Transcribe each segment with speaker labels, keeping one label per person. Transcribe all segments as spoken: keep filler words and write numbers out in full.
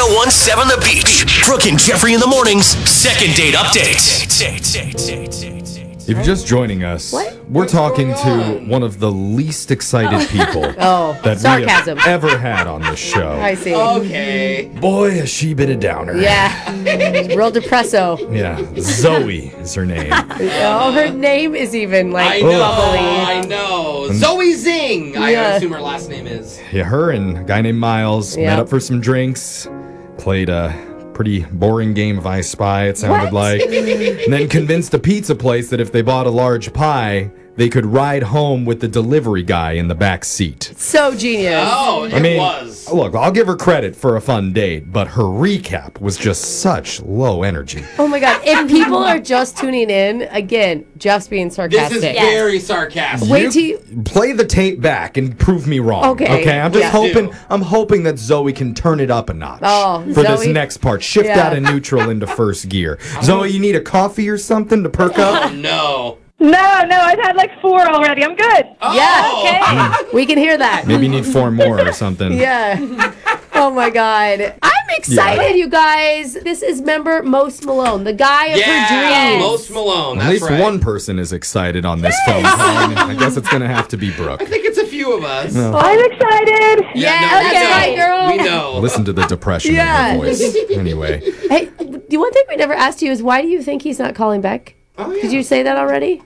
Speaker 1: oh one seven The Beach. Brooke and Jeffrey in the mornings. Second date update.
Speaker 2: If you're just joining us,
Speaker 3: What?
Speaker 2: we're talking to one of the least excited people
Speaker 3: Oh,
Speaker 2: that
Speaker 3: sarcasm.
Speaker 2: we have ever had on this show.
Speaker 3: I see.
Speaker 4: Okay.
Speaker 2: Boy, has she been a downer.
Speaker 3: Yeah. Real depresso.
Speaker 2: Yeah. Zoe is her name.
Speaker 3: Oh, her name is even like
Speaker 4: I know.
Speaker 3: bubbly.
Speaker 4: I know. Zoe Zing. I
Speaker 3: Yeah.
Speaker 4: assume her last name is.
Speaker 2: Yeah, her and a guy named Miles
Speaker 3: Yeah.
Speaker 2: met up for some drinks, played a pretty boring game of I Spy, it sounded
Speaker 3: What?
Speaker 2: like, and then convinced a pizza place that if they bought a large pie, they could ride home with the delivery guy in the back seat.
Speaker 3: So genius.
Speaker 4: Oh, it
Speaker 2: I mean,
Speaker 4: was.
Speaker 2: look, I'll give her credit for a fun date, but her recap was just such low energy.
Speaker 3: Oh my God. If people are just tuning in, again, Jeff's being
Speaker 4: This
Speaker 3: sarcastic.
Speaker 4: is very sarcastic.
Speaker 3: Wait till you.
Speaker 2: Play the tape back and prove me wrong.
Speaker 3: Okay,
Speaker 2: Okay. I'm just
Speaker 3: yeah.
Speaker 2: hoping.
Speaker 4: Do.
Speaker 2: I'm hoping that Zoe can turn it up a notch.
Speaker 3: Oh,
Speaker 2: for this
Speaker 3: Zoe-
Speaker 2: next part. Shift
Speaker 3: Yeah.
Speaker 2: out of neutral into first gear. Zoe, you need a coffee or something to perk
Speaker 4: Oh,
Speaker 2: up?
Speaker 4: no.
Speaker 5: No, no, I've had like four already. I'm good.
Speaker 4: Oh,
Speaker 3: Yeah. We can hear that.
Speaker 2: Maybe you need four more or something.
Speaker 3: Yeah. Oh my God. I'm excited, you guys. This is member Most Malone, the guy of her
Speaker 4: Yeah,
Speaker 3: dreams.
Speaker 4: Most Malone.
Speaker 2: At
Speaker 4: That's
Speaker 2: least
Speaker 4: right.
Speaker 2: one person is excited on this phone call. and I guess it's going to have to be Brooke.
Speaker 4: I think it's a few of us.
Speaker 5: I'm excited.
Speaker 3: Yeah,
Speaker 4: no, we
Speaker 3: that's
Speaker 4: know.
Speaker 3: right, girl.
Speaker 4: We know.
Speaker 2: Listen to the depression
Speaker 3: Yeah.
Speaker 2: in her voice. Anyway.
Speaker 3: Hey, the one thing we never asked you is why do you think he's not calling back?
Speaker 4: Oh, yeah.
Speaker 3: Did you say that already?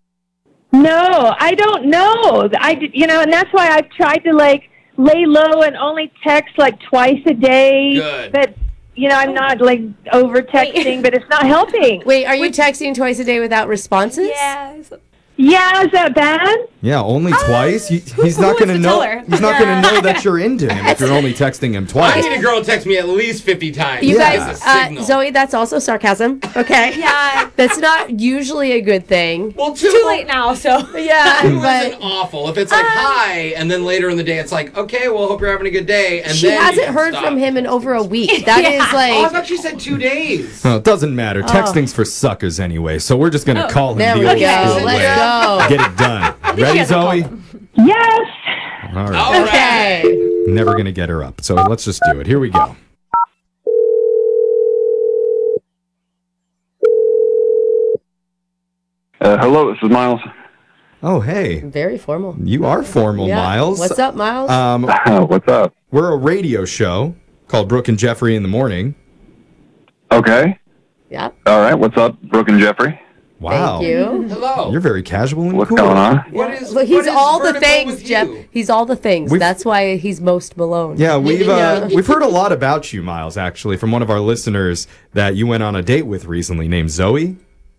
Speaker 5: No, I don't know. I, d- you know, and that's why I've tried to like lay low and only text like twice a day.
Speaker 4: Good.
Speaker 5: But you know, I'm not like over texting, but it's not helping.
Speaker 3: Wait, are you texting twice a day without responses?
Speaker 6: Yeah.
Speaker 5: Yeah, is that bad?
Speaker 2: Yeah, only twice. You, he's
Speaker 6: who
Speaker 2: not going to
Speaker 6: wants to
Speaker 2: know.
Speaker 6: tell her?
Speaker 2: He's not going to know that you're into him if you're only texting him
Speaker 4: I
Speaker 2: twice.
Speaker 4: need a girl to text me at least fifty times.
Speaker 3: You
Speaker 2: Yeah.
Speaker 3: guys,
Speaker 4: As a
Speaker 3: uh,
Speaker 4: signal.
Speaker 3: Zoe, that's also sarcasm. Okay.
Speaker 6: Yeah.
Speaker 3: That's not usually a good thing.
Speaker 4: Well, two,
Speaker 6: Too late now, so.
Speaker 3: Yeah,
Speaker 4: Two
Speaker 3: but
Speaker 4: isn't awful. If it's like hi, and then later in the day it's like, okay, well, hope you're having a good day, and
Speaker 3: she
Speaker 4: then you
Speaker 3: hasn't
Speaker 4: can
Speaker 3: heard
Speaker 4: stop.
Speaker 3: from him in over a week. That is
Speaker 6: Yeah.
Speaker 4: Oh, I
Speaker 3: like,
Speaker 4: thought she said two days.
Speaker 2: Well, it doesn't matter. Texting's for suckers anyway, so we're just going to call him
Speaker 3: there
Speaker 2: the
Speaker 3: we
Speaker 2: old
Speaker 3: go.
Speaker 2: school
Speaker 3: Let's
Speaker 2: way.
Speaker 3: go.
Speaker 2: Get it done.
Speaker 6: she
Speaker 2: Ready,
Speaker 6: hasn't
Speaker 2: Zoe?
Speaker 6: called
Speaker 5: Yes.
Speaker 2: All right.
Speaker 4: All right.
Speaker 3: Okay.
Speaker 2: Never going to get her up, so let's just do it. Here we go.
Speaker 7: Uh, hello, this is Miles.
Speaker 2: Oh, hey.
Speaker 3: Very formal.
Speaker 2: You are formal,
Speaker 3: Yeah.
Speaker 2: Miles.
Speaker 3: What's up, Miles?
Speaker 2: Um,
Speaker 7: What's up?
Speaker 2: we're a radio show called Brooke and Jeffrey in the Morning.
Speaker 7: Okay.
Speaker 3: yeah.
Speaker 7: All right. What's up, Brooke and Jeffrey?
Speaker 2: Wow.
Speaker 3: Thank you.
Speaker 4: Hello.
Speaker 2: You're very casual and
Speaker 7: What's
Speaker 2: cool.
Speaker 7: going on?
Speaker 4: What is?
Speaker 3: Look, he's
Speaker 4: what is
Speaker 3: all the
Speaker 4: vertical
Speaker 3: things,
Speaker 4: with
Speaker 3: Jeff.
Speaker 4: you?
Speaker 3: He's all the things.
Speaker 2: We've-
Speaker 3: That's why he's Most Malone.
Speaker 2: Yeah, we've uh,
Speaker 3: Yeah.
Speaker 2: we've heard a lot about you, Miles, actually, from one of our listeners that you went on a date with recently named Zoe.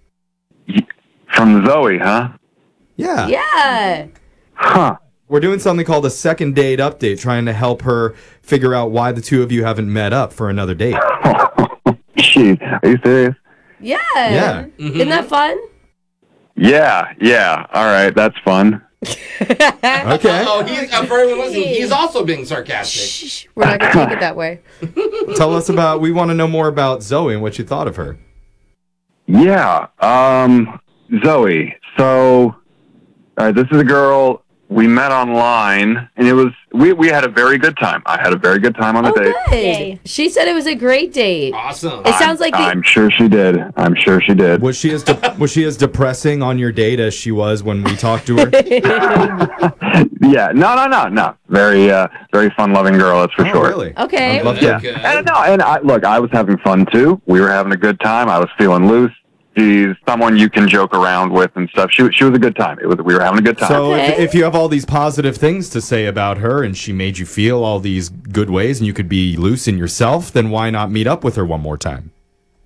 Speaker 7: From Zoe, huh?
Speaker 2: Yeah.
Speaker 3: Yeah.
Speaker 7: Huh.
Speaker 2: We're doing something called a second date update, trying to help her figure out why the two of you haven't met up for another date.
Speaker 7: Jeez, are you serious?
Speaker 3: Yeah.
Speaker 2: Yeah.
Speaker 3: Isn't that fun?
Speaker 7: Yeah, yeah. All right, that's fun.
Speaker 2: Okay.
Speaker 4: Oh, he's uh, for everyone listening. He's also being sarcastic.
Speaker 3: Shh, we're not going to take it that way.
Speaker 2: Tell us about, we want to know more about Zoe and what you thought of her.
Speaker 7: Yeah. Um, Zoe. So, all right, this is a girl we met online, and it was we we had a very good time. I had a very good time on the
Speaker 3: Oh,
Speaker 7: date.
Speaker 3: good.
Speaker 6: Yay.
Speaker 3: She said it was a great date.
Speaker 4: Awesome.
Speaker 3: It sounds like the,
Speaker 7: I'm sure she did. I'm sure she did.
Speaker 2: Was she as de- was she as depressing on your date as she was when we talked to her?
Speaker 7: Yeah. No, no, no, no. Very, uh, very fun-loving girl. That's for
Speaker 2: Oh,
Speaker 7: sure.
Speaker 2: really?
Speaker 3: Okay.
Speaker 2: I'd love
Speaker 7: Yeah,
Speaker 2: to.
Speaker 4: Good.
Speaker 7: and no, and I, look, I was having fun too. We were having a good time. I was feeling loose. She's someone you can joke around with and stuff. She she was a good time. It was we were having a good time.
Speaker 2: So if,
Speaker 3: Okay.
Speaker 2: if you have all these positive things to say about her and she made you feel all these good ways and you could be loose in yourself, then why not meet up with her one more time?